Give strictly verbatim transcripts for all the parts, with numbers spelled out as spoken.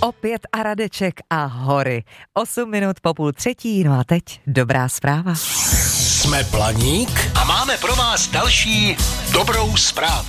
Opět a Radeček a hory. Osm minut po půl třetí, no a teď dobrá zpráva. Jsme Planík a máme pro vás další dobrou zprávu.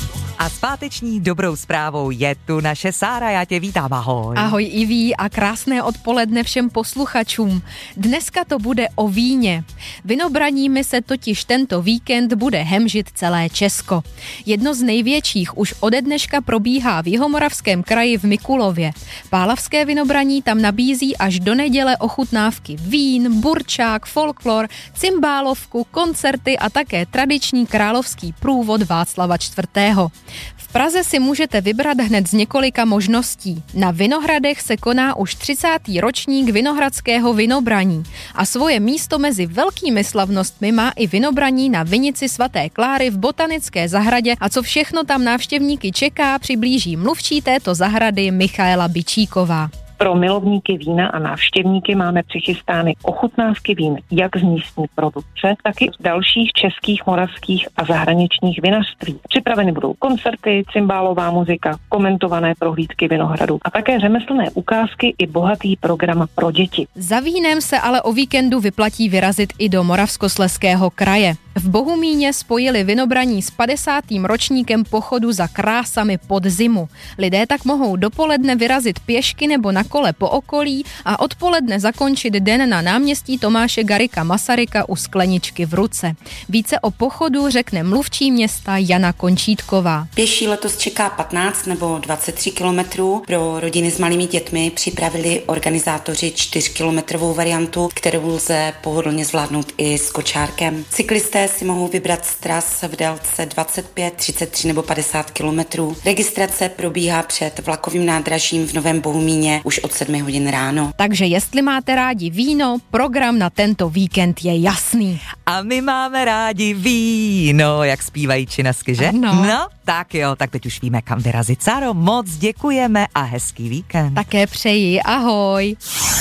A s páteční dobrou zprávou je tu naše Sára, já tě vítám, ahoj. Ahoj Iví a krásné odpoledne všem posluchačům. Dneska to bude o víně. Vinobraními se totiž tento víkend bude hemžit celé Česko. Jedno z největších už ode dneška probíhá v Jihomoravském kraji v Mikulově. Pálavské vinobraní tam nabízí až do neděle ochutnávky vín, burčák, folklor, cymbálovku, koncerty a také tradiční královský průvod Václava čtvrtého. V Praze si můžete vybrat hned z několika možností. Na Vinohradech se koná už třicátý ročník vinohradského vinobraní a svoje místo mezi velkými slavnostmi má i vinobraní na vinici svaté Kláry v botanické zahradě a co všechno tam návštěvníky čeká, přiblíží mluvčí této zahrady Michaela Bičíková. Pro milovníky vína a návštěvníky máme přichystány ochutnávky vín jak z místní produkce, tak i z dalších českých, moravských a zahraničních vinařství. Připraveny budou koncerty, cymbálová muzika, komentované prohlídky vinohradu a také řemeslné ukázky i bohatý program pro děti. Za vínem se ale o víkendu vyplatí vyrazit i do Moravskoslezského kraje. V Bohumíně spojili vinobraní s padesátým ročníkem pochodu za krásami pod zimu. Lidé tak mohou dopoledne vyrazit pěšky nebo na kole po okolí a odpoledne zakončit den na náměstí Tomáše Garrigua Masaryka u skleničky v ruce. Více o pochodu řekne mluvčí města Jana Končítková. Pěší letos čeká patnáct nebo dvacet tři kilometrů. Pro rodiny s malými dětmi připravili organizátoři čtyřkilometrovou variantu, kterou lze pohodlně zvládnout i s kočárkem. Cyklisté si mohou vybrat z tras v délce dvacet pět, třicet tři nebo padesát kilometrů. Registrace probíhá před vlakovým nádražím v Novém Bohumíně už od sedmi hodin ráno. Takže jestli máte rádi víno, program na tento víkend je jasný. A my máme rádi víno, jak zpívají činasky, že? No. no, tak jo, tak teď už víme, kam vyrazit. Sáro, moc děkujeme a hezký víkend. Také přeji, ahoj.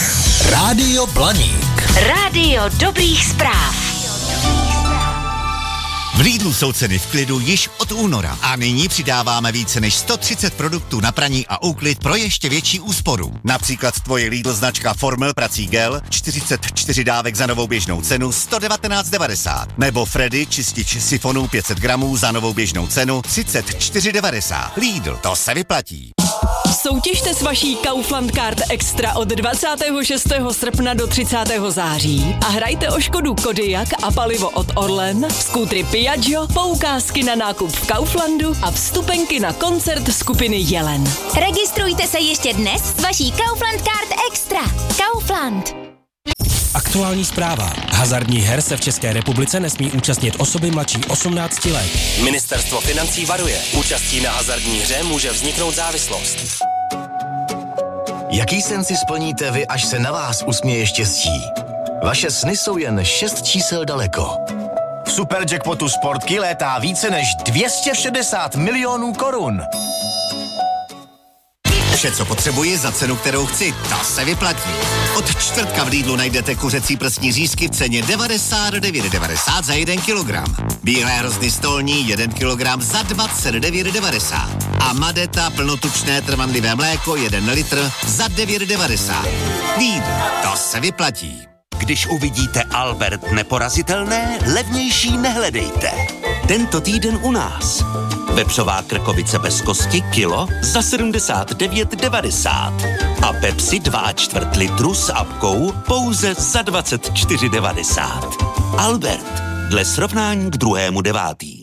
Rádio Planík. Rádio dobrých zpráv. V Lidlu jsou ceny v klidu již od února a nyní přidáváme více než sto třicet produktů na praní a úklid pro ještě větší úsporu. Například tvoje Lidl značka Formel prací gel, čtyřicet čtyři dávek za novou běžnou cenu sto devatenáct devadesát. Nebo Freddy čistič sifonů pět set gramů za novou běžnou cenu třicet čtyři devadesát. Lidl, to se vyplatí. Soutěžte s vaší Kaufland Card Extra od dvacátého šestého srpna do třicátého září a hrajte o Škodu Kodiaq a palivo od Orlen, skútry Piaggio, poukázky na nákup v Kauflandu a vstupenky na koncert skupiny Jelen. Registrujte se ještě dnes s vaší Kaufland Card Extra. Kaufland. Aktuální zpráva. Hazardních her se v České republice nesmí účastnit osoby mladší osmnácti let. Ministerstvo financí varuje. Účastí na hazardní hře může vzniknout závislost. Jaký sen si splníte vy, až se na vás usměje štěstí? Vaše sny jsou jen šest čísel daleko. V Superjackpotu Sportky létá více než dvě stě šedesát milionů korun. Vše, co potřebuji za cenu, kterou chci, to se vyplatí. Od čtvrtka v Lidlu najdete kuřecí prsní řízky v ceně devadesát devět devadesát za jeden kilogram. Bílé hrozny stolní jeden kilogram za dvacet devět devadesát. A Madeta plnotučné trvanlivé mléko jeden litr za devět devadesát. Lidl, to se vyplatí. Když uvidíte Albert neporazitelné, levnější nehledejte. Tento týden u nás. Vepřová krkovice bez kosti kilo za sedmdesát devět devadesát. A Pepsi dva čtvrt litru s apkou pouze za dvacet čtyři devadesát. Albert, dle srovnání k druhému devátý.